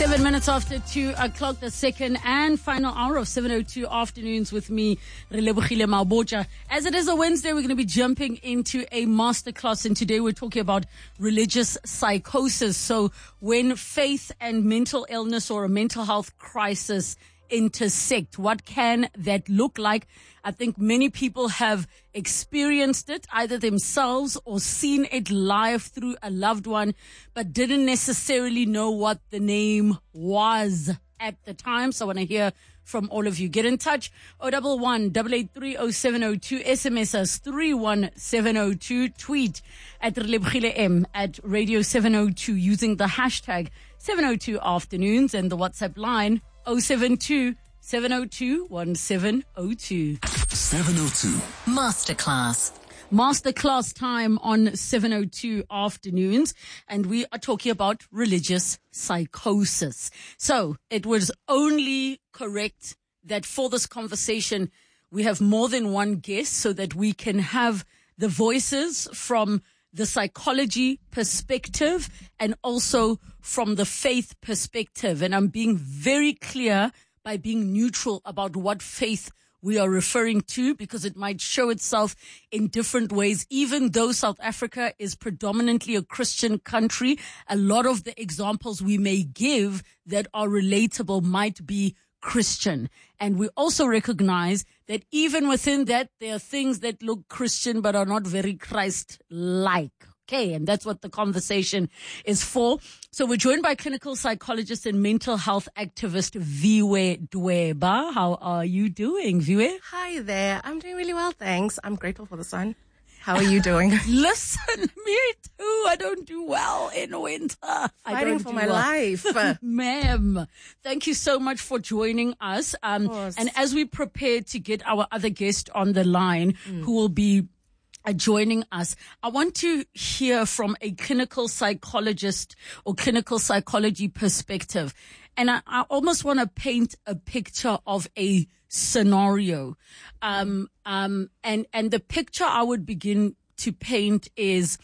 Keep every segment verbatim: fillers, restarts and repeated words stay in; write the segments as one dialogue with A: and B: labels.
A: Seven minutes after two o'clock, the second and final hour of seven oh two afternoons with me, Relebogile Maboja. As it is a Wednesday, we're going to be jumping into a masterclass, and today we're talking about religious psychosis. So when faith and mental illness or a mental health crisis intersect, what can that look like? I think many people have experienced it either themselves or seen it live through a loved one, but didn't necessarily know what the name was at the time. So I want to hear from all of you. Get in touch. oh one one, eight eight three, oh seven oh two. S M S us three one seven oh two. Tweet at Relebogile M at Radio seven oh two using the hashtag seven oh two afternoons, and the WhatsApp line oh seven two, seven oh two, one seven oh two.
B: seven oh two.
C: Masterclass.
A: Masterclass time on seven oh two afternoons, and we are talking about religious psychosis. So it was only correct that for this conversation we have more than one guest so that we can have the voices from the psychology perspective and also from the faith perspective. And I'm being very clear by being neutral about what faith we are referring to, because it might show itself in different ways. Even though South Africa is predominantly a Christian country, a lot of the examples we may give that are relatable might be Christian. And we also recognize that even within that, there are things that look Christian but are not very Christ-like. Okay, and that's what the conversation is for. So we're joined by clinical psychologist and mental health activist Viwe Dweba. How are you doing, Viwe?
D: Hi there. I'm doing really well, thanks. I'm grateful for the sun. How are you doing?
A: Listen, me too. I don't do well in winter.
D: Fighting for my
A: well.
D: life.
A: Ma'am, thank you so much for joining us. Um, and as we prepare to get our other guest on the line, mm. who will be Uh, joining us, I want to hear from a clinical psychologist or clinical psychology perspective. And I, I almost want to paint a picture of a scenario. Um, um, and, and the picture I would begin to paint is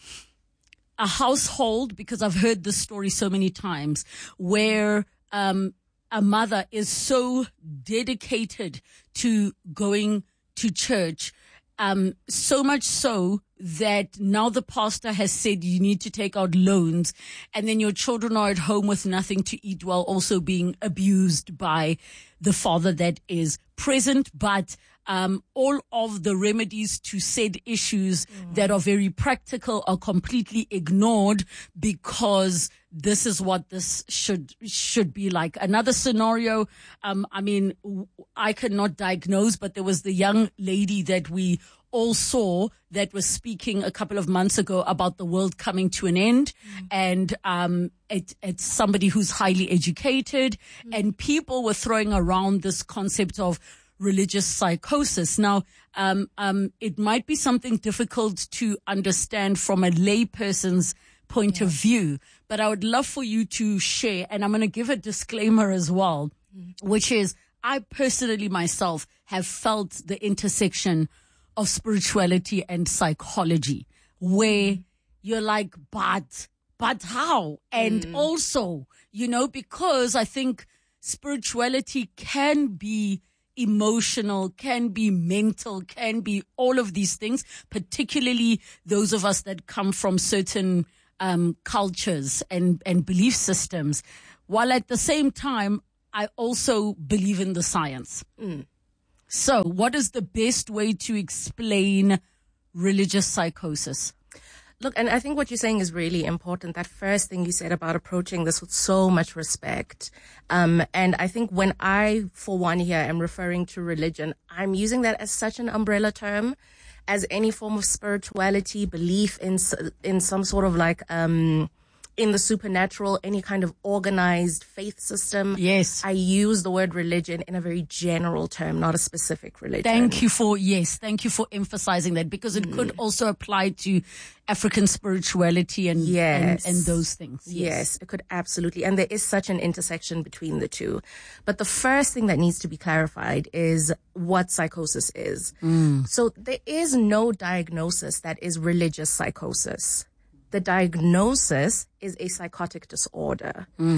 A: a household, because I've heard this story so many times, where, um, a mother is so dedicated to going to church, Um, so much so that now the pastor has said you need to take out loans, and then your children are at home with nothing to eat while also being abused by the father that is present. But um, all of the remedies to said issues mm. that are very practical are completely ignored because this is what this should should be like. Another scenario, um, I mean, I cannot diagnose, but there was the young lady that we all saw that was speaking a couple of months ago about the world coming to an end, mm. and um, it, it's somebody who's highly educated, mm. and people were throwing around this concept of religious psychosis. Now, um, um, it might be something difficult to understand from a layperson's point yeah. of view, but I would love for you to share, and I'm going to give a disclaimer as well, mm. which is I personally myself have felt the intersection of spirituality and psychology, where mm. you're like, but, but how? And mm. also, you know, because I think spirituality can be emotional, can be mental, can be all of these things, particularly those of us that come from certain um, cultures and, and belief systems, while at the same time, I also believe in the science. Mm. So what is the best way to explain religious psychosis?
D: Look, and I think what you're saying is really important. That first thing you said about approaching this with so much respect. Um, and I think when I, for one here, am referring to religion, I'm using that as such an umbrella term, as any form of spirituality, belief in, in some sort of like, um, in the supernatural, any kind of organized faith system.
A: Yes.
D: I use the word religion in a very general term, not a specific religion.
A: Thank you for, yes, thank you for emphasizing that, because it mm. could also apply to African spirituality and,
D: yes.
A: and, and those things.
D: Yes. yes, it could absolutely. And there is such an intersection between the two. But the first thing that needs to be clarified is what psychosis is. Mm. So there is no diagnosis that is religious psychosis. The diagnosis is a psychotic disorder. Mm.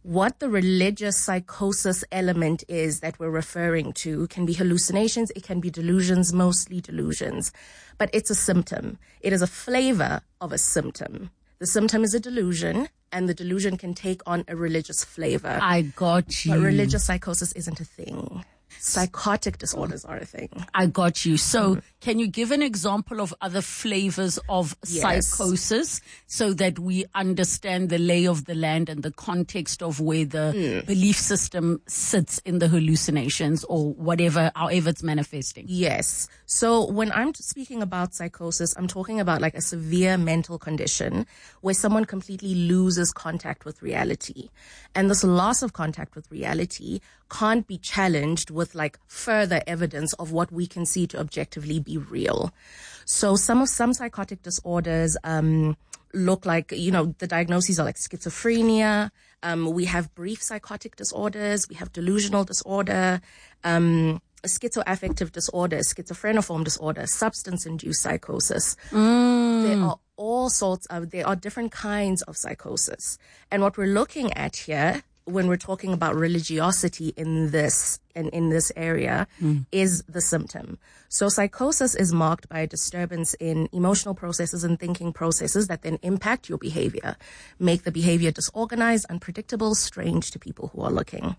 D: what the religious psychosis element is that we're referring to can be hallucinations, it can be delusions, mostly delusions, but it's a symptom. It is a flavor of a symptom. The symptom is a delusion, and the delusion can take on a religious flavor.
A: I got you.
D: But religious psychosis isn't a thing. Psychotic disorders are a thing.
A: I got you. So mm. can you give an example of other flavors of
D: yes.
A: psychosis so that we understand the lay of the land and the context of where the mm. belief system sits in the hallucinations or whatever, however it's manifesting?
D: Yes. So when I'm speaking about psychosis, I'm talking about like a severe mental condition where someone completely loses contact with reality. And this loss of contact with reality can't be challenged with like further evidence of what we can see to objectively be real. So some of some psychotic disorders um look like, you know, the diagnoses are like schizophrenia. Um, we have brief psychotic disorders. We have delusional disorder, um, schizoaffective disorder, schizophreniform disorder, substance-induced psychosis.
A: Mm.
D: There are all sorts of, there are different kinds of psychosis. And what we're looking at here when we're talking about religiosity in this and in this area mm. is the symptom. So psychosis is marked by a disturbance in emotional processes and thinking processes that then impact your behavior, make the behavior disorganized, unpredictable, strange to people who are looking.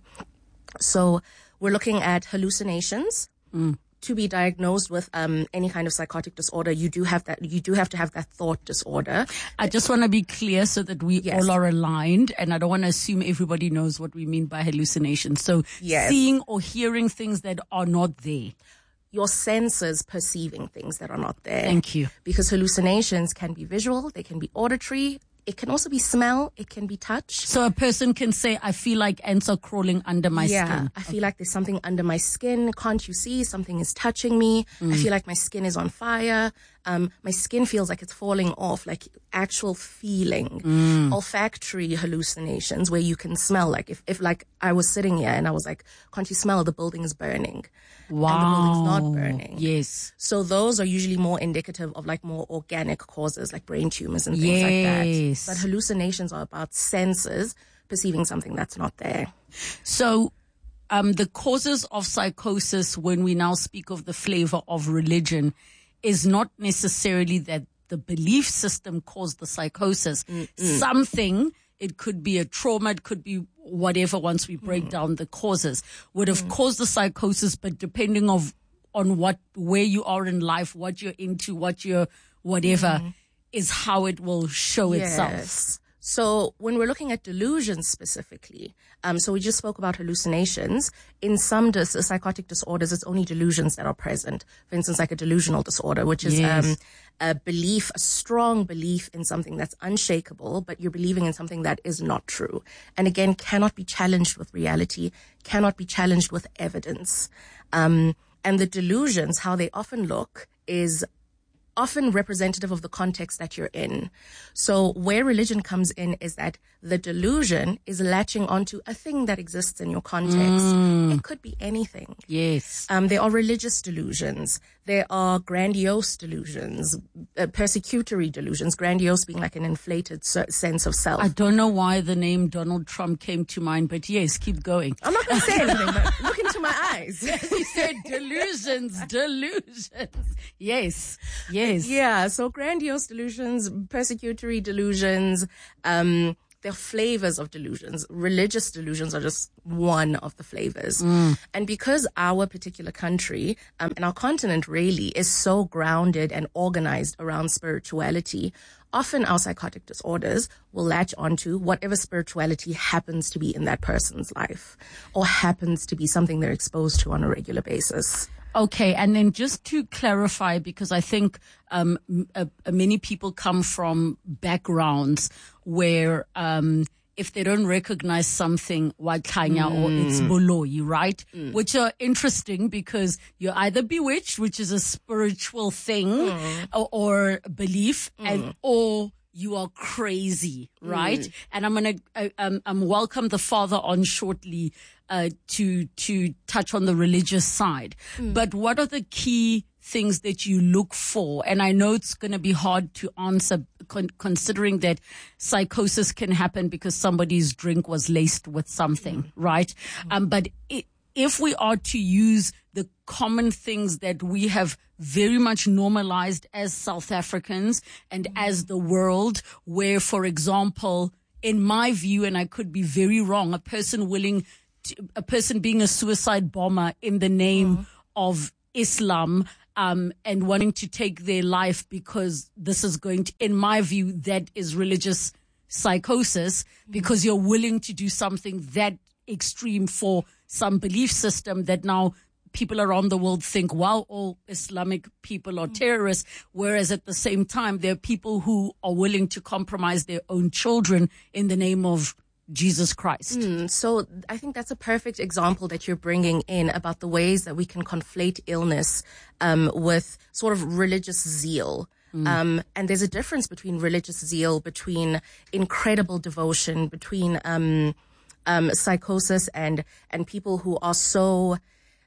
D: So we're looking at hallucinations. Mm. To be diagnosed with um, any kind of psychotic disorder, you do have that. You do have to have that thought disorder.
A: I just want to be clear so that we
D: yes.
A: all are aligned, and I don't want to assume everybody knows what we mean by hallucinations. So,
D: yes.
A: seeing or hearing things that are not there.
D: Your senses perceiving things that are not there.
A: Thank you.
D: Because hallucinations can be visual, they can be auditory. It can also be smell. It can be touch.
A: So a person can say, I feel like ants are crawling under my
D: yeah,
A: skin.
D: I feel like there's something under my skin. Can't you see? Something is touching me. Mm. I feel like my skin is on fire. Um, my skin feels like it's falling off, like actual feeling.
A: Mm.
D: Olfactory hallucinations where you can smell. Like if, if like I was sitting here and I was like, can't you smell? The building is burning.
A: Wow.
D: And the building's not burning.
A: Yes.
D: So those are usually more indicative of like more organic causes like brain tumors and things
A: yes.
D: like that. But hallucinations are about senses perceiving something that's not there.
A: So um, the causes of psychosis, when we now speak of the flavor of religion, is not necessarily that the belief system caused the psychosis.
D: Mm-mm.
A: Something, it could be a trauma, it could be whatever, once we break mm. down the causes, would have mm. caused the psychosis, but depending of on what, where you are in life, what you're into, what you're, whatever, mm. is how it will show
D: yes.
A: itself.
D: So when we're looking at delusions specifically, um, so we just spoke about hallucinations. In some dis- psychotic disorders, it's only delusions that are present. For instance, like a delusional disorder, which is
A: yes.
D: um, a belief, a strong belief in something that's unshakable, but you're believing in something that is not true. And again, cannot be challenged with reality, cannot be challenged with evidence. Um, and the delusions, how they often look is often representative of the context that you're in. So where religion comes in is that the delusion is latching onto a thing that exists in your context. Mm. It could be anything.
A: Yes.
D: Um, there are religious delusions. There are grandiose delusions, uh, persecutory delusions, grandiose being like an inflated so- sense of self.
A: I don't know why the name Donald Trump came to mind, but yes, keep going.
D: I'm not going to say anything, but look into my eyes.
A: He said delusions, delusions. Yes, yes.
D: Yeah, so grandiose delusions, persecutory delusions, um, they're flavors of delusions. Religious delusions are just one of the flavors.
A: Mm.
D: And because our particular country um, and our continent really is so grounded and organized around spirituality, often our psychotic disorders will latch onto whatever spirituality happens to be in that person's life or happens to be something they're exposed to on a regular basis.
A: Okay, and then just to clarify, because I think um, uh, many people come from backgrounds where um, if they don't recognize something, Watlanya mm. or it's Boloi, right? Mm. Which are interesting because you're either bewitched, which is a spiritual thing mm. or, or belief, mm. and or you are crazy, right? Mm. And I'm going to uh, um, um, welcome the father on shortly uh, to to touch on the religious side. Mm. But what are the key things that you look for? And I know it's going to be hard to answer con- considering that psychosis can happen because somebody's drink was laced with something, mm-hmm. right? Mm-hmm. Um, but it, if we are to use the common things that we have very much normalized as South Africans and mm-hmm. as the world, where, for example, in my view, and I could be very wrong, a person willing to, a person being a suicide bomber in the name mm-hmm. of Islam, um, and wanting to take their life because this is going to, in my view, that is religious psychosis mm-hmm. because you're willing to do something that extreme for some belief system that now people around the world think, wow, all Islamic people are terrorists, whereas at the same time, there are people who are willing to compromise their own children in the name of Jesus Christ.
D: Mm, so I think that's a perfect example that you're bringing in about the ways that we can conflate illness um, with sort of religious zeal. Mm. Um, and there's a difference between religious zeal, between incredible devotion, between um, um, psychosis and and people who are so...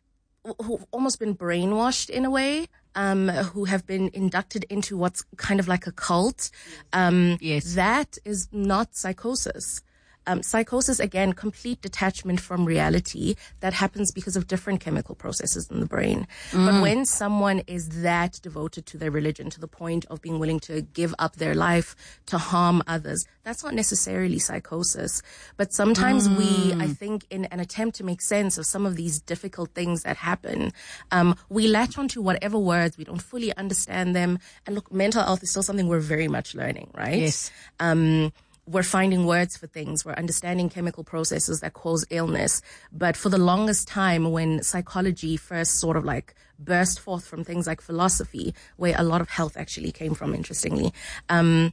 D: who've almost been brainwashed in a way, um, who have been inducted into what's kind of like a cult. Um,
A: yes.
D: That is not psychosis. Um, psychosis, again, complete detachment from reality that happens because of different chemical processes in the brain. Mm. But when someone is that devoted to their religion to the point of being willing to give up their life to harm others, that's not necessarily psychosis. But sometimes mm. we, I think, in an attempt to make sense of some of these difficult things that happen, um, we latch onto whatever words, we don't fully understand them. And look, mental health is still something we're very much learning, right?
A: Yes.
D: Um, We're finding words for things. We're understanding chemical processes that cause illness. But for the longest time, when psychology first sort of like burst forth from things like philosophy, where a lot of health actually came from, interestingly, um,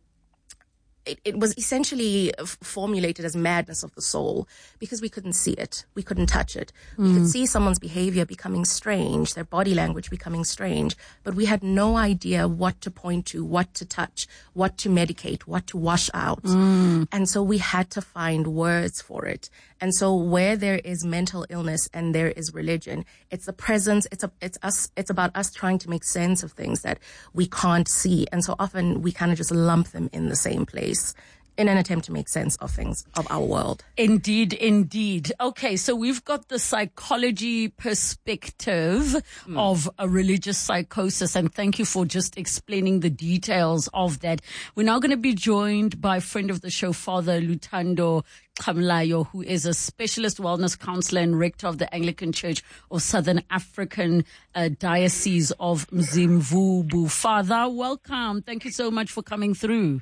D: It, it was essentially f- formulated as madness of the soul because we couldn't see it. We couldn't touch it. Mm. We could see someone's behavior becoming strange, their body language becoming strange, but we had no idea what to point to, what to touch, what to medicate, what to wash out. Mm. And so we had to find words for it. And so where there is mental illness and there is religion, it's the presence, it's a, it's us, it's about us trying to make sense of things that we can't see. And so often we kind of just lump them in the same place in an attempt to make sense of things, of our world.
A: Indeed, indeed. Okay, so we've got the psychology perspective mm. of a religious psychosis, and thank you for just explaining the details of that. We're now going to be joined by a friend of the show, Father Luthando Khamlayo, who is a specialist wellness counselor and rector of the Anglican Church of Southern African uh, Diocese of Mzimvubu. Father, welcome. Thank you so much for coming through.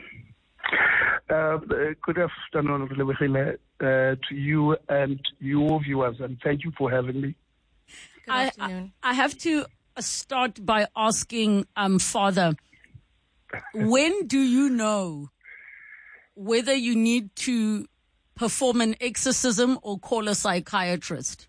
B: Uh, good afternoon, uh, to you and your viewers, and thank you for having me.
D: Good afternoon.
A: I, I have to start by asking, um, Father, when do you know whether you need to perform an exorcism or call a psychiatrist?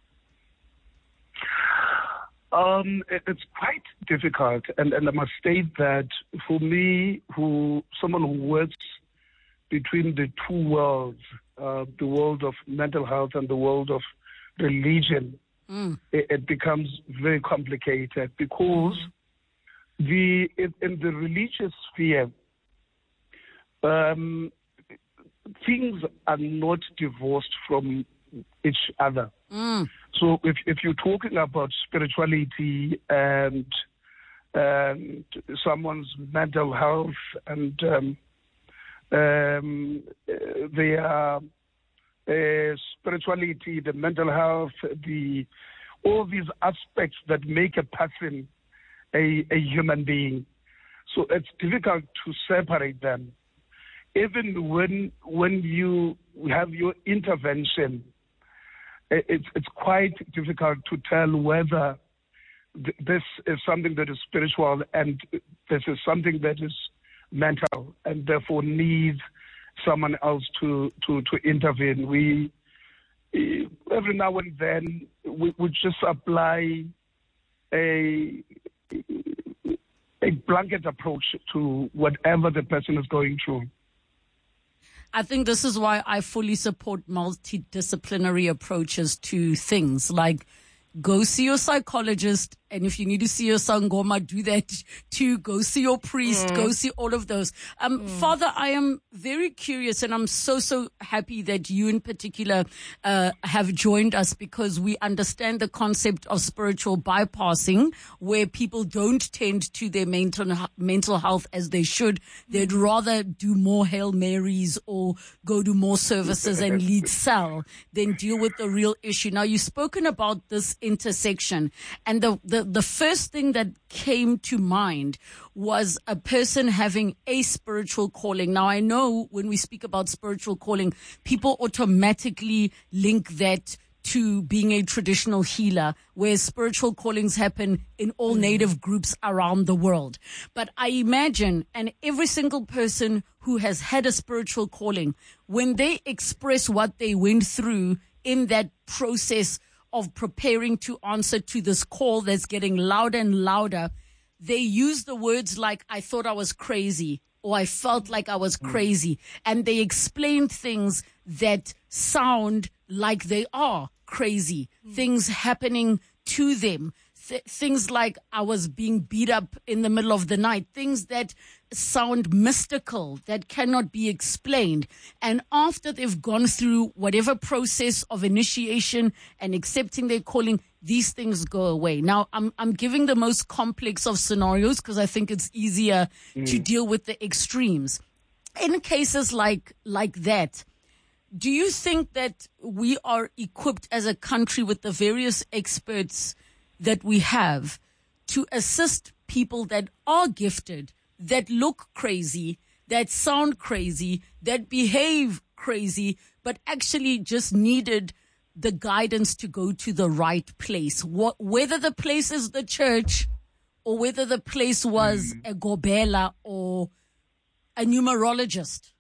B: Um, it, it's quite difficult, and, and I must state that for me, who someone who works between the two worlds, uh, the world of mental health and the world of religion, mm. it, it becomes very complicated because mm. the in, in the religious sphere, um, things are not divorced from each other. Mm. So if if you're talking about spirituality and, and someone's mental health and um, um, their uh, spirituality, the mental health, the all these aspects that make a person a, a human being. So it's difficult to separate them. Even when when you have your intervention, it's it's quite difficult to tell whether th- this is something that is spiritual and this is something that is mental and therefore needs someone else to, to, to intervene. We every now and then we, we just apply a a blanket approach to whatever the person is going through.
A: I think this is why I fully support multidisciplinary approaches to things. Like, go see your psychologist. And if you need to see your sangoma, do that too. Go see your priest. Mm. Go see all of those. Um, mm. Father, I am very curious, and I'm so, so happy that you in particular uh, have joined us, because we understand the concept of spiritual bypassing, where people don't tend to their mental, mental health as they should. They'd rather do more Hail Marys or go to more services and lead cell than deal with the real issue. Now, you've spoken about this intersection, and the, the The, the first thing that came to mind was a person having a spiritual calling. Now, I know when we speak about spiritual calling, people automatically link that to being a traditional healer, where spiritual callings happen in all mm. native groups around the world. But I imagine, and every single person who has had a spiritual calling, when they express what they went through in that process of preparing to answer to this call that's getting louder and louder, they use the words like, I thought I was crazy, or I felt like I was crazy. And they explain things that sound like they are crazy, mm. things happening to them. Th- things like I was being beat up in the middle of the night, things that sound mystical, that cannot be explained. And after they've gone through whatever process of initiation and accepting their calling, these things go away. Now, I'm I'm giving the most complex of scenarios because I think it's easier mm. to deal with the extremes. In cases like like that, do you think that we are equipped as a country with the various experts that we have to assist people that are gifted, that look crazy, that sound crazy, that behave crazy, but actually just needed the guidance to go to the right place? What, whether the place is the church, or whether the place was mm. a gobela or a numerologist?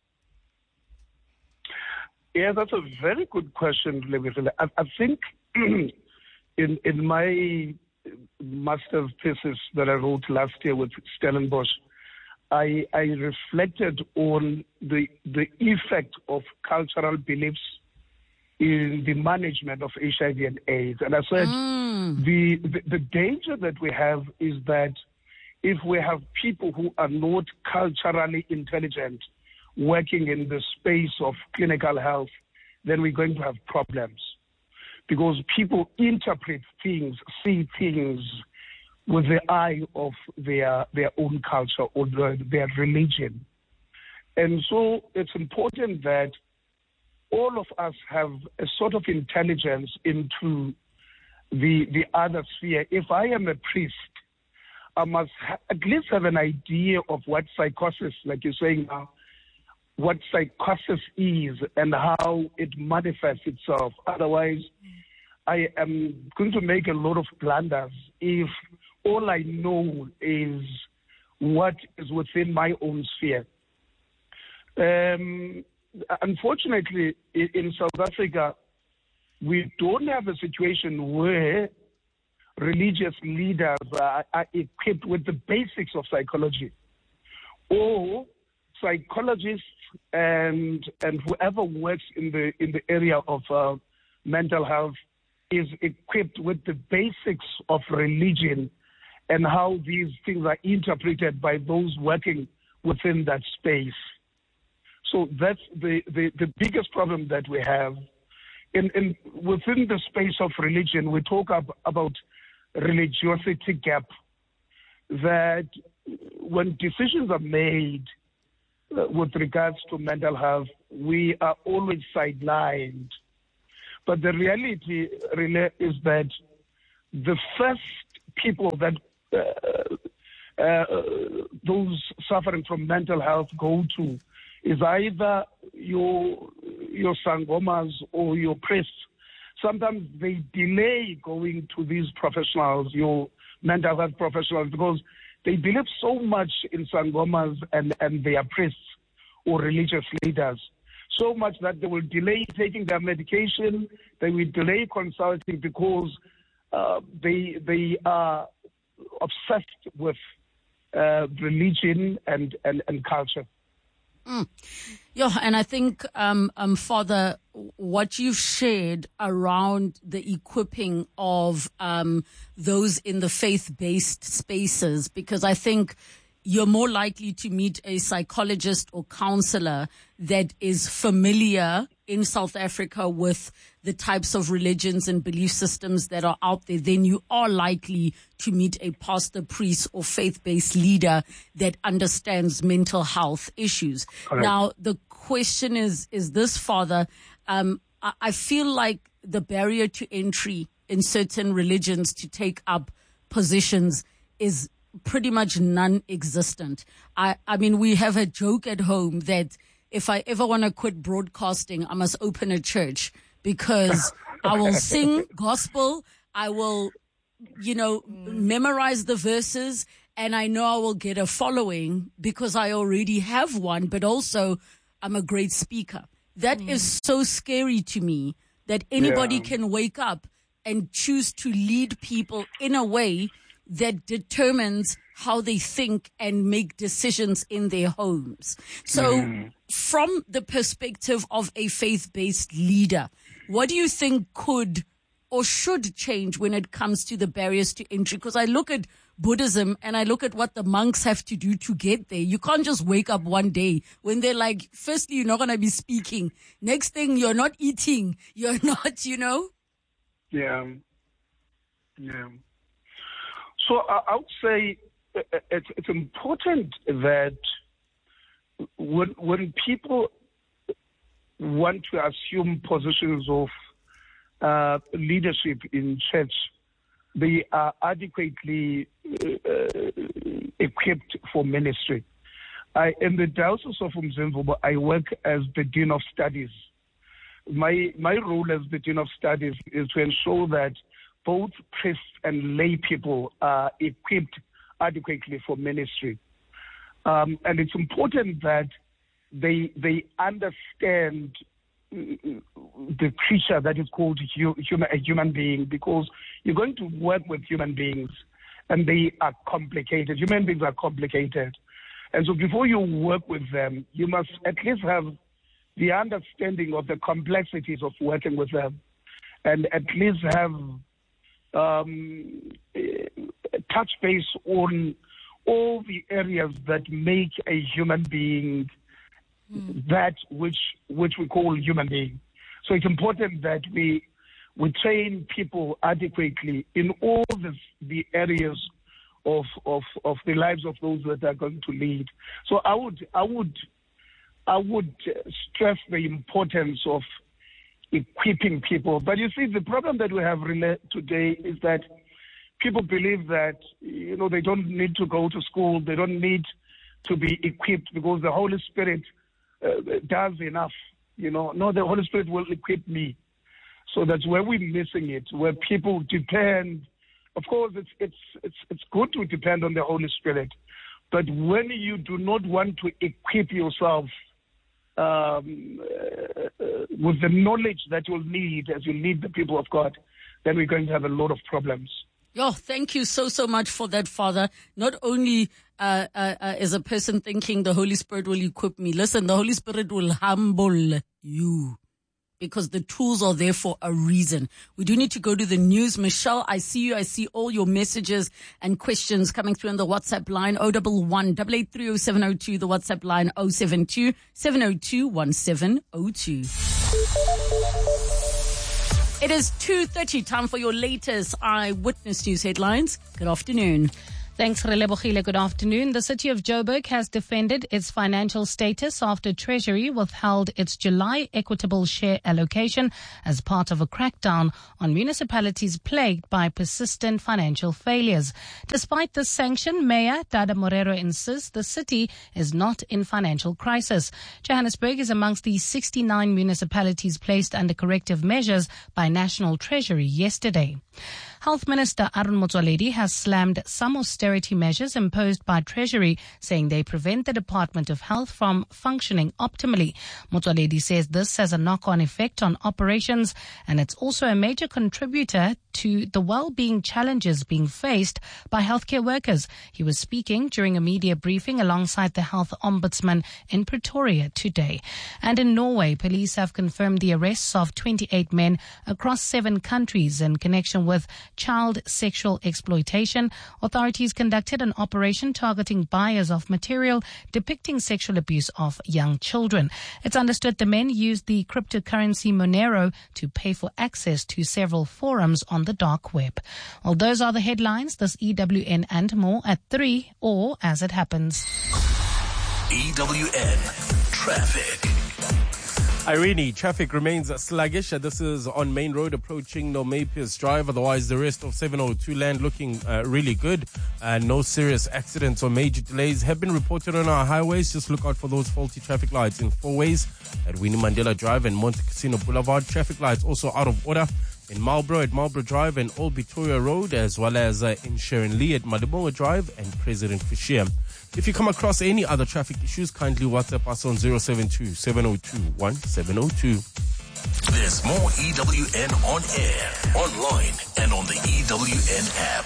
B: Yeah, that's a very good question, Lebisile. I, I think in in my master's thesis that I wrote last year with Stellenbosch, I, I reflected on the the effect of cultural beliefs in the management of H I V and AIDS. And I said mm. the, the the danger that we have is that if we have people who are not culturally intelligent working in the space of clinical health, then we're going to have problems. Because people interpret things, see things with the eye of their their own culture or the, their religion. And so it's important that all of us have a sort of intelligence into the the other sphere. If I am a priest, I must ha- at least have an idea of what psychosis, like you're saying now, what psychosis is and how it manifests itself. Otherwise, I am going to make a lot of blunders if all I know is what is within my own sphere. Um, unfortunately, in South Africa, we don't have a situation where religious leaders are, are equipped with the basics of psychology, or psychologists and and whoever works in the in the area of uh, mental health is equipped with the basics of religion and how these things are interpreted by those working within that space. So that's the, the, the biggest problem that we have. In, in within the space of religion, we talk ab- about religiosity gap, that when decisions are made uh, with regards to mental health, we are always sidelined. But the reality really is that the first people that uh, uh, those suffering from mental health go to is either your your sangomas or your priests. Sometimes they delay going to these professionals, your mental health professionals, because they believe so much in sangomas and, and their priests or religious leaders, so much that they will delay taking their medication, they will delay consulting because uh, they they are obsessed with uh, religion and, and, and culture.
A: Mm. Yeah, and I think, um, um, Father, what you've shared around the equipping of um, those in the faith-based spaces, because I think you're more likely to meet a psychologist or counselor that is familiar in South Africa with the types of religions and belief systems that are out there than you are likely to meet a pastor, priest, or faith-based leader that understands mental health issues. Correct. Now, the question is, is this, Father, um, I, I feel like the barrier to entry in certain religions to take up positions is pretty much non-existent. I, I mean, we have a joke at home that if I ever want to quit broadcasting, I must open a church, because I will sing gospel, I will, you know, memorize the verses, and I know I will get a following because I already have one, but also I'm a great speaker. That mm. is so scary to me, that anybody yeah. can wake up and choose to lead people in a way that determines how they think and make decisions in their homes. So mm. from the perspective of a faith-based leader, what do you think could or should change when it comes to the barriers to entry? Because I look at Buddhism and I look at what the monks have to do to get there. You can't just wake up one day when they're like, firstly, you're not going to be speaking. Next thing, you're not eating. You're not, you know?
B: Yeah. Yeah. So I, I would say it's, it's important that when, when people want to assume positions of uh, leadership in church, they are adequately uh, equipped for ministry. I, in the Diocese of Umzimvubu, I work as the Dean of Studies. My, my role as the Dean of Studies is to ensure that both priests and lay people are equipped adequately for ministry. Um, and it's important that they they understand the creature that is called hu- human, a human being, because you're going to work with human beings and they are complicated. Human beings are complicated. And so before you work with them, you must at least have the understanding of the complexities of working with them, and at least have um, touch base on all the areas that make a human being mm. that which which we call human being. So it's important that we we train people adequately in all the, the areas of, of of the lives of those that are going to lead. So I would I would I would stress the importance of equipping people. But you see, the problem that we have today is that people believe that, you know, they don't need to go to school, they don't need to be equipped because the Holy Spirit uh, does enough. You know, no, the Holy Spirit will equip me. So that's where we're missing it, where people depend. Of course, it's it's it's it's good to depend on the Holy Spirit, but when you do not want to equip yourself um, uh, uh, with the knowledge that you'll need as you lead the people of God, then we're going to have a lot of problems.
A: Oh, thank you so, so much for that, Father. Not only uh, uh, uh, as a person thinking the Holy Spirit will equip me. Listen, the Holy Spirit will humble you, because the tools are there for a reason. We do need to go to the news. Michelle, I see you. I see all your messages and questions coming through on the WhatsApp line, oh one one, eight eight three oh seven oh two, the WhatsApp line oh seven two, seven oh two, one seven oh two. It is two thirty, time for your latest Eyewitness News headlines. Good afternoon.
C: Thanks, Relebogile. Good afternoon. The city of Joburg has defended its financial status after Treasury withheld its July equitable share allocation as part of a crackdown on municipalities plagued by persistent financial failures. Despite this sanction, Mayor Dada Morero insists the city is not in financial crisis. Johannesburg is amongst the sixty-nine municipalities placed under corrective measures by National Treasury yesterday. Health Minister Aaron Motsoaledi has slammed some austerity austerity measures imposed by Treasury, saying they prevent the Department of Health from functioning optimally. Motsoaledi says this has a knock-on effect on operations, and it's also a major contributor to the well-being challenges being faced by healthcare workers. He was speaking during a media briefing alongside the Health Ombudsman in Pretoria today. And in Norway, police have confirmed the arrests of twenty-eight men across seven countries in connection with child sexual exploitation. Authorities conducted an operation targeting buyers of material depicting sexual abuse of young children. It's understood the men used the cryptocurrency Monero to pay for access to several forums on the dark web. Well, those are the headlines. This E W N and more at three, or as it happens.
E: E W N Traffic.
F: Irene, traffic remains sluggish. This is on Main Road approaching Nomapius Drive. Otherwise, the rest of seven oh two land looking uh, really good. Uh, no serious accidents or major delays have been reported on our highways. Just look out for those faulty traffic lights in four ways at Winnie Mandela Drive and Monte Cassino Boulevard. Traffic lights also out of order in Marlborough at Marlborough Drive and Old Victoria Road, as well as uh, in Sharon Lee at Madibongo Drive and President Fisher. If you come across any other traffic issues, kindly WhatsApp us on zero seven two, seven oh two, one seven oh two.
E: There's more E W N on air, online, and on the E W N app.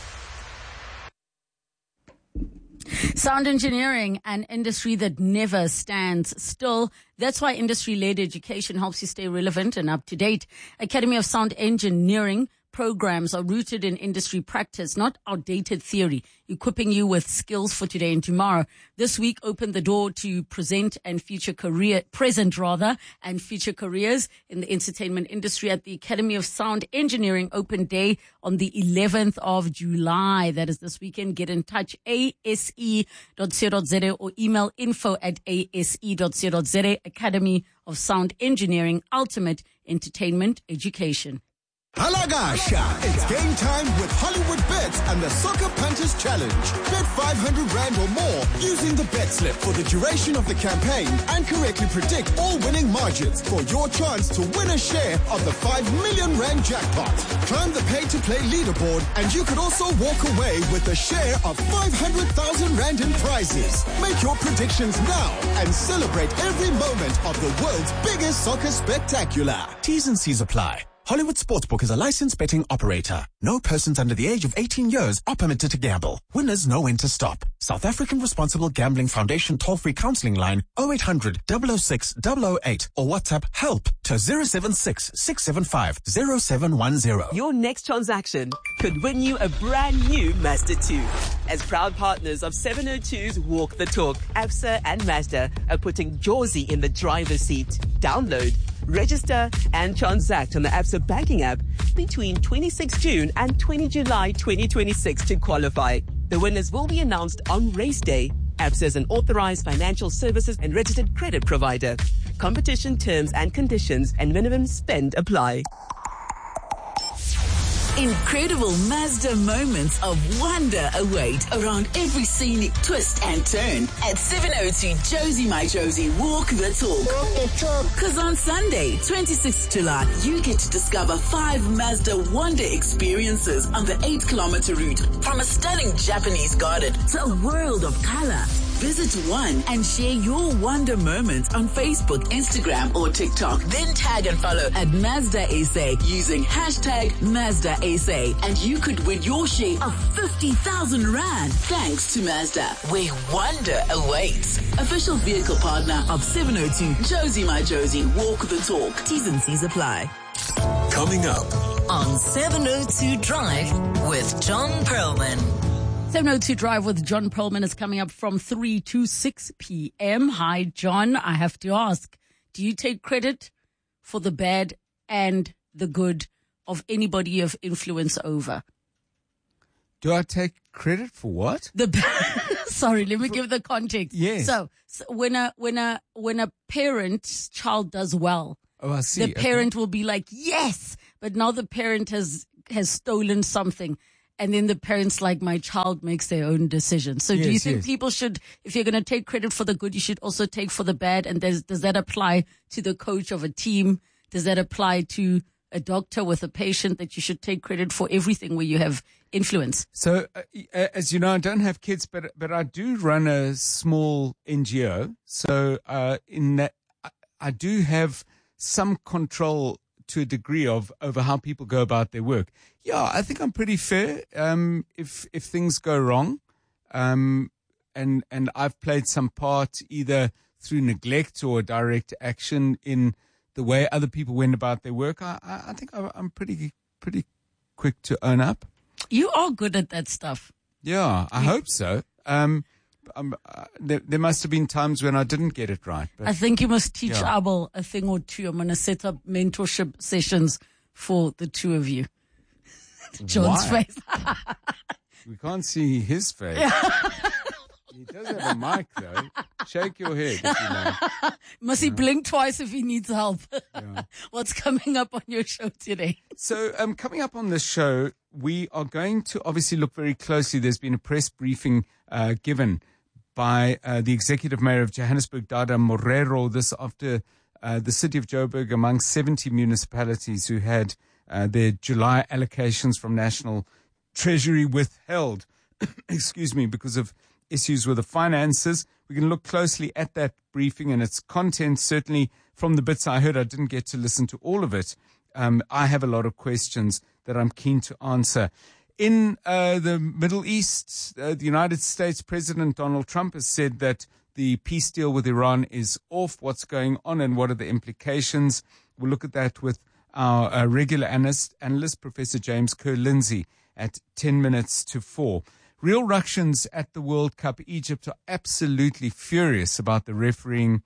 A: Sound engineering, an industry that never stands still. That's why industry-led education helps you stay relevant and up to date. Academy of Sound Engineering programs are rooted in industry practice, not outdated theory, equipping you with skills for today and tomorrow. This week opened the door to present and future career, present rather, and future careers in the entertainment industry at the Academy of Sound Engineering Open Day on the eleventh of July. That is this weekend. Get in touch, A S E dot co dot za or email info at A S E dot co dot za. Academy of Sound Engineering, ultimate entertainment education.
G: Halagasha! It's game time with Hollywood Bets and the Soccer Punches Challenge. Bet five hundred rand or more using the bet slip for the duration of the campaign and correctly predict all winning margins for your chance to win a share of the five million rand jackpot. Climb the pay-to-play leaderboard and you could also walk away with a share of five hundred thousand rand in prizes. Make your predictions now and celebrate every moment of the world's biggest soccer spectacular. T's and C's apply. Hollywood Sportsbook is a licensed betting operator. No persons under the age of eighteen years are permitted to gamble. Winners know when to stop. South African Responsible Gambling Foundation toll-free counseling line oh eight hundred, double oh six, double oh eight or WhatsApp HELP to zero seven six, six seven five, zero seven one zero.
H: Your next transaction could win you a brand new Mazda two. As proud partners of seven oh two's Walk the Talk, Absa and Mazda are putting Jorzy in the driver's seat. Download, register and transact on the Absa banking app between twenty-sixth June and twentieth July twenty twenty-six to qualify. The winners will be announced on race day. Absa is an authorized financial services and registered credit provider. Competition terms and conditions and minimum spend apply.
I: Incredible Mazda moments of wonder await around every scenic twist and turn at seven oh two Josie My Josie Walk the Talk. Walk the Talk. Because on Sunday, twenty-sixth July, you get to discover five Mazda wonder experiences on the eight kilometer route from a stunning Japanese garden to a world of color. Visit one and share your wonder moments on Facebook, Instagram, or TikTok. Then tag and follow at Mazda S A using hashtag Mazda S A, and you could win your share of fifty thousand rand thanks to Mazda, where wonder awaits. Official vehicle partner of seven oh two Josie My Josie Walk the Talk. T's and C's apply.
E: Coming up
I: on seven oh two Drive with John Perlman.
A: seven oh two Drive with John Perlman is coming up from three to six p.m. Hi, John. I have to ask, do you take credit for the bad and the good of anybody you have influence over?
J: Do I take credit for what?
A: The Sorry, let me for, give the context.
J: Yes.
A: So, so when a when a when a parent's child does well,
J: oh, I see.
A: The parent
J: okay.
A: will be like, yes, but now the parent has has stolen something. And then the parents like, my child makes their own decisions. So yes, do you think yes. people should, if you're going to take credit for the good, you should also take for the bad? And does, does that apply to the coach of a team? Does that apply to a doctor with a patient, that you should take credit for everything where you have influence?
J: So, uh, as you know, I don't have kids, but but I do run a small N G O. So, uh, in that, I, I do have some control to a degree of over how people go about their work. Yeah, I think I'm pretty fair. Um, if if things go wrong, um, and and I've played some part either through neglect or direct action in the way other people went about their work, I I, I think I'm pretty pretty quick to own up.
A: You are good at that stuff.
J: Yeah, I hope so. Um, um, uh, there, there must have been times when I didn't get it right. But,
A: I think you must teach
J: yeah.
A: Abel a thing or two. I'm going to set up mentorship sessions for the two of you. John's
J: Why?
A: face.
J: We can't see his face. He does have a mic, though. Shake your head if you know.
A: Must he
J: Yeah.
A: blink twice if he needs help?
J: Yeah.
A: What's coming up on your show today?
J: So, um, coming up on this show, we are going to obviously look very closely. There's been a press briefing uh, given by uh, the executive mayor of Johannesburg, Dada Morero, this after uh, the city of Joburg, among seventy municipalities who had uh, their July allocations from National Treasury withheld, excuse me, because of issues with the finances. We're going to look closely at that briefing and its content. Certainly from the bits I heard, I didn't get to listen to all of it. Um, I have a lot of questions that I'm keen to answer. In uh, the Middle East, uh, the United States President Donald Trump has said that the peace deal with Iran is off. What's going on and what are the implications? We'll look at that with our uh, regular analyst, analyst, Professor James Kerr-Lindsay, at ten minutes to four. Real Russians at the World Cup. Egypt are absolutely furious about the refereeing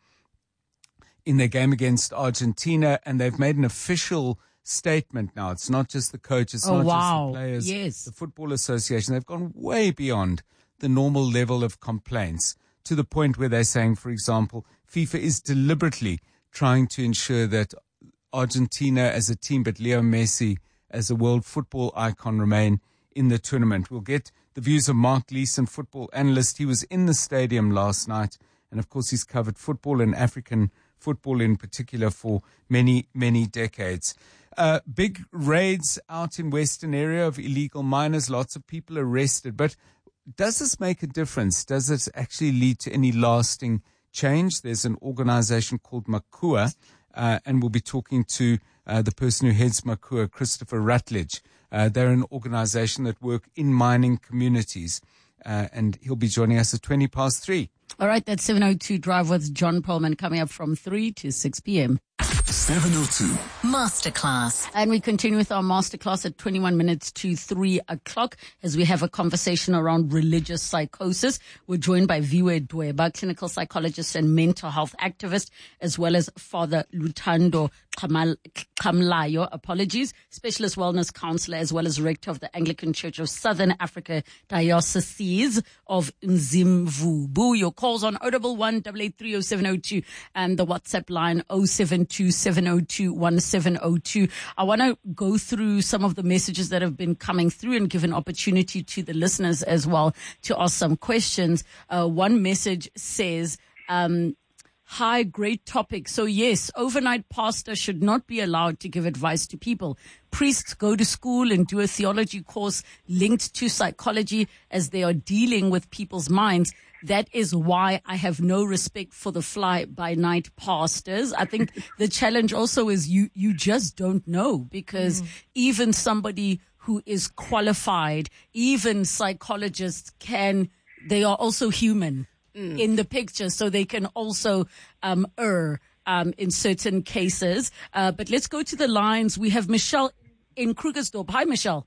J: in their game against Argentina, and they've made an official statement now. It's not just the coach, it's
A: Oh,
J: not
A: wow.
J: just the players,
A: Yes.
J: the Football Association. They've gone way beyond the normal level of complaints to the point where they're saying, for example, FIFA is deliberately trying to ensure that Argentina as a team, but Leo Messi as a world football icon remain in the tournament. We'll get the views of Mark Leeson, football analyst. He was in the stadium last night, and of course he's covered football and African football in particular for many, many decades. Uh, big raids out in Western area of illegal miners, lots of people arrested. But does this make a difference? Does it actually lead to any lasting change? There's an organization called Makua, uh, and we'll be talking to uh, the person who heads Makua, Christopher Rutledge. Uh, they're an organization that work in mining communities, uh, and he'll be joining us at twenty past three.
A: All right, that's seven oh two Drive with John Perlman coming up from three to six p.m.
E: seven oh two
I: Masterclass.
A: And we continue with our masterclass at twenty-one minutes to three o'clock as we have a conversation around religious psychosis. We're joined by Viwe Dweba, clinical psychologist and mental health activist, as well as Father Luthando Kamal, Kamlayo, apologies, specialist wellness counselor, as well as rector of the Anglican Church of Southern Africa, Diocese of Nzimvubu. Your calls on oh one eight eight three oh seven oh two and the WhatsApp line oh seven two seven oh two one seven oh two. I want to go through some of the messages that have been coming through and give an opportunity to the listeners as well to ask some questions. Uh, one message says, um, Hi, great topic. So yes, overnight pastor should not be allowed to give advice to people. Priests go to school and do a theology course linked to psychology as they are dealing with people's minds. That is why I have no respect for the fly by night pastors. I think the challenge also is you, you just don't know, because mm. even somebody who is qualified, even psychologists can, they are also human. Mm. in the picture, so they can also um, err um, in certain cases. Uh, but let's go to the lines. We have Michelle in Krugersdorp. Hi, Michelle.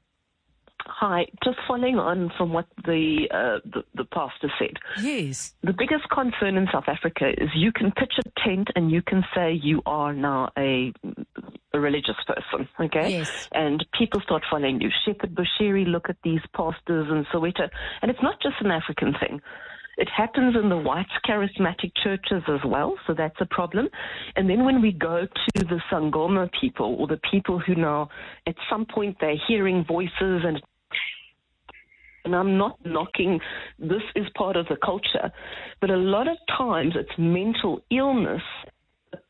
K: Hi. Just following on from what the, uh, the the pastor said.
A: Yes.
K: The biggest concern in South Africa is you can pitch a tent and you can say you are now a, a religious person, okay?
A: Yes.
K: And people start following you. Shepherd Bushiri, look at these pastors in Soweto. And it's not just an African thing. It happens in the white charismatic churches as well, so that's a problem. And then when we go to the Sangoma people, or the people who now at some point they're hearing voices, and and I'm not knocking, this is part of the culture, but a lot of times it's mental illness. The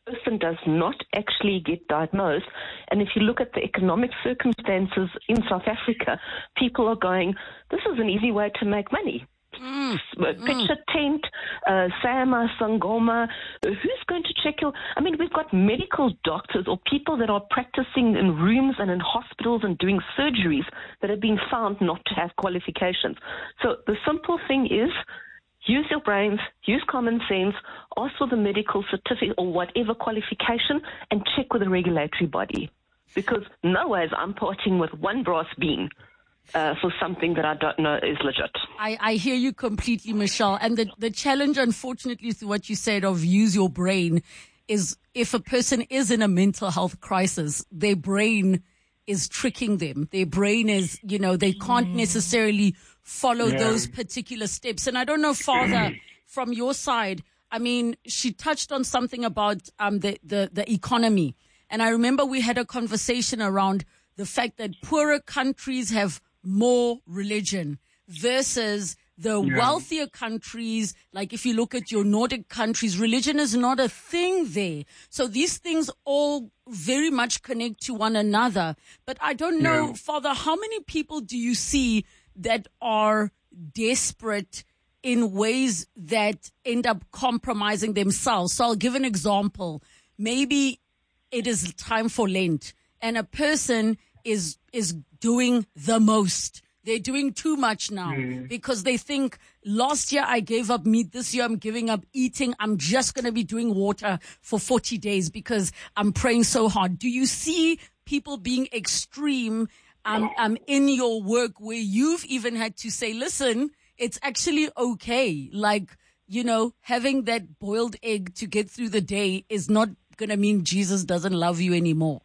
K: person does not actually get diagnosed. And if you look at the economic circumstances in South Africa, people are going, this is an easy way to make money. Mm, Pitch a tent, uh, Sama, Sangoma. Who's going to check your... I mean, we've got medical doctors or people that are practicing in rooms and in hospitals and doing surgeries that have been found not to have qualifications. So the simple thing is, use your brains, use common sense, ask for the medical certificate or whatever qualification, and check with the regulatory body. Because no way is I'm parting with one brass bean uh, for something that I don't know is legit.
A: I, I hear you completely, Michelle. And the, the challenge, unfortunately, through what you said of use your brain is if a person is in a mental health crisis, their brain is tricking them. Their brain is, you know, they can't necessarily follow yeah. those particular steps. And I don't know, Father, from your side, I mean, she touched on something about um, the, the, the economy. And I remember we had a conversation around the fact that poorer countries have more religion versus the yeah. wealthier countries. Like if you look at your Nordic countries, religion is not a thing there. So these things all very much connect to one another. But I don't know, yeah. Father, how many people do you see that are desperate in ways that end up compromising themselves? So I'll give an example. Maybe it is time for Lent and a person is is doing the most. They're doing too much now mm. because they think last year I gave up meat. This year I'm giving up eating. I'm just going to be doing water for forty days because I'm praying so hard. Do you see people being extreme um, um, in your work where you've even had to say, listen, it's actually okay. Like, you know, having that boiled egg to get through the day is not going to mean Jesus doesn't love you anymore.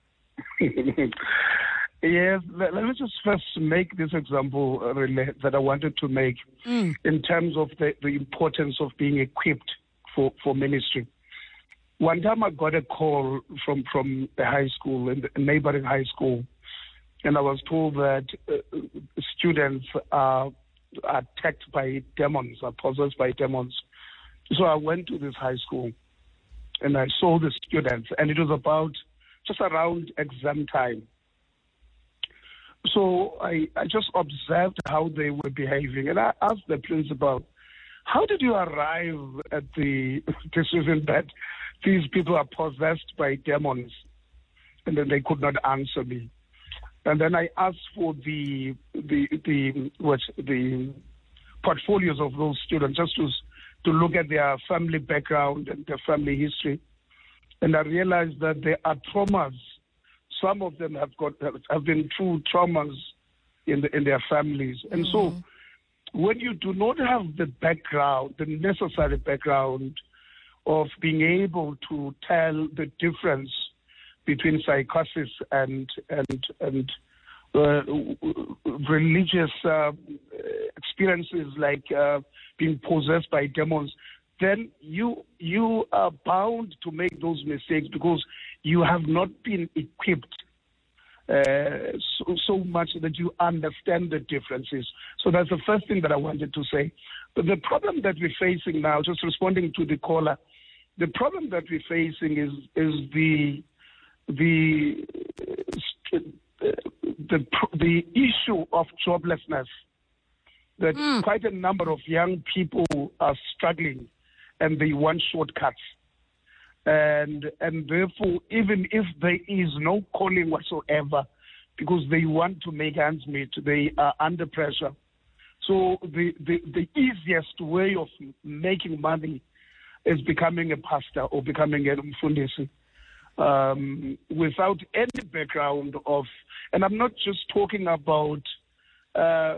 B: Yes, let, let me just first make this example uh, relate, that I wanted to make mm. in terms of the, the importance of being equipped for, for ministry. One time I got a call from, from a high school, in the neighboring high school, and I was told that uh, students are attacked by demons, are possessed by demons. So I went to this high school and I saw the students, and it was about just around exam time. So I, I just observed how they were behaving, and I asked the principal, how did you arrive at the decision that these people are possessed by demons? And then they could not answer me. And then I asked for the the the what the portfolios of those students, just to to look at their family background and their family history, and I realized that there are traumas. Some of them have got have been through traumas in the, in their families, and mm-hmm. so when you do not have the background, the necessary background of being able to tell the difference between psychosis and and and uh, religious uh, experiences like uh, being possessed by demons, then you you are bound to make those mistakes because you have not been equipped uh, so, so much that you understand the differences. So that's the first thing that I wanted to say. But the problem that we're facing now, just responding to the caller, the problem that we're facing is is the the the the issue of joblessness. That mm. quite a number of young people are struggling, and they want shortcuts. And and therefore, even if there is no calling whatsoever, because they want to make ends meet, they are under pressure. So the, the, the easiest way of making money is becoming a pastor or becoming a mfundisi, um, without any background of, and I'm not just talking about uh,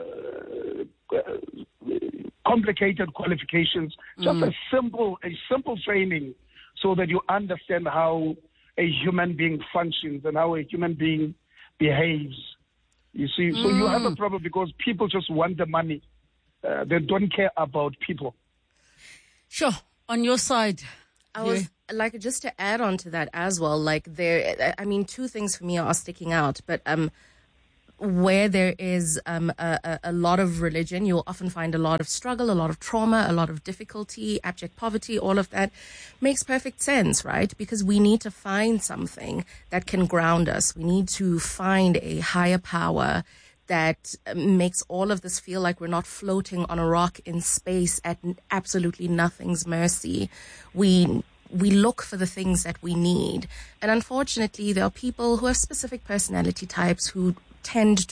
B: complicated qualifications, just mm. a simple a simple training, so that you understand how a human being functions and how a human being behaves. You see, mm. so you have a problem because people just want the money. Uh, they don't care about people.
A: Sure. On your side,
D: I was yeah. like, just to add on to that as well, like there, I mean, two things for me are sticking out, but um, where there is um, a, a lot of religion, you'll often find a lot of struggle, a lot of trauma, a lot of difficulty, abject poverty, all of that makes perfect sense, right? Because we need to find something that can ground us. We need to find a higher power that makes all of this feel like we're not floating on a rock in space at absolutely nothing's mercy. We we look for the things that we need. And unfortunately, there are people who have specific personality types who tend